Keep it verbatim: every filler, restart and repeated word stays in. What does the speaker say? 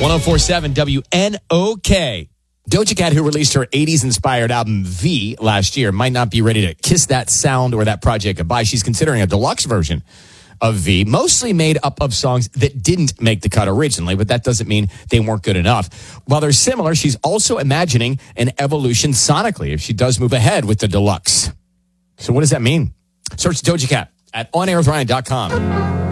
one oh four point seven W N O K. Doja Cat, who released her eighties-inspired album V last year, might not be ready to kiss that sound or that project goodbye. She's considering a deluxe version of V, mostly made up of songs that didn't make the cut originally, but that doesn't mean they weren't good enough. While they're similar, she's also imagining an evolution sonically if she does move ahead with the deluxe. So what does that mean? Search Doja Cat at on air with ryan dot com.